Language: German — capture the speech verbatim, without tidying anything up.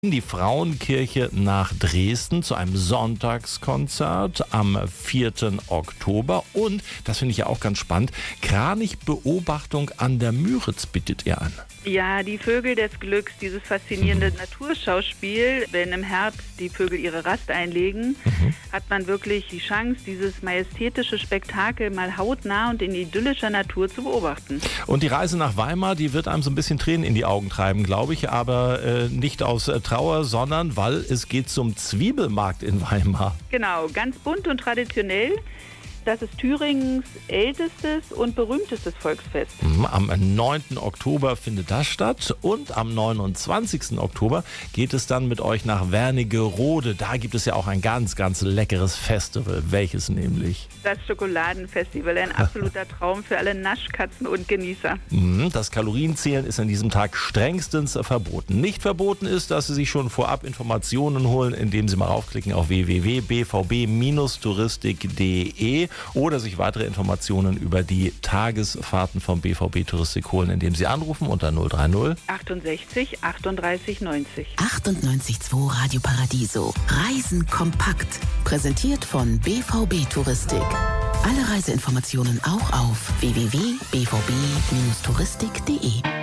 Die Frauenkirche nach Dresden zu einem Sonntagskonzert am vierten Oktober. Und, das finde ich ja auch ganz spannend, Kranichbeobachtung an der Müritz bietet ihr an. Ja, die Vögel des Glücks, dieses faszinierende mhm. Naturschauspiel. Wenn im Herbst die Vögel ihre Rast einlegen, mhm. hat man wirklich die Chance, dieses majestätische Spektakel mal hautnah und in idyllischer Natur zu beobachten. Und die Reise nach Weimar, die wird einem so ein bisschen Tränen in die Augen treiben, glaube ich, aber äh, nicht aus äh, Trauer, sondern weil es geht zum Zwiebelmarkt in Weimar. Genau, ganz bunt und traditionell. Das ist Thüringens ältestes und berühmtestes Volksfest. Am neunten Oktober findet das statt und am neunundzwanzigsten Oktober geht es dann mit euch nach Wernigerode. Da gibt es ja auch ein ganz, ganz leckeres Festival. Welches nämlich? Das Schokoladenfestival, ein absoluter Traum für alle Naschkatzen und Genießer. Das Kalorienzählen ist an diesem Tag strengstens verboten. Nicht verboten ist, dass Sie sich schon vorab Informationen holen, indem Sie mal raufklicken auf w w w punkt b v b Bindestrich touristik punkt d e oder sich weitere Informationen über die Tagesfahrten vom B V B Touristik holen, indem Sie anrufen unter null drei null achtundsechzig achtunddreißig neunzig. achtundneunzig Komma zwei Radio Paradiso. Reisen kompakt. Präsentiert von B V B Touristik. Alle Reiseinformationen auch auf w w w punkt b v b Bindestrich touristik punkt d e.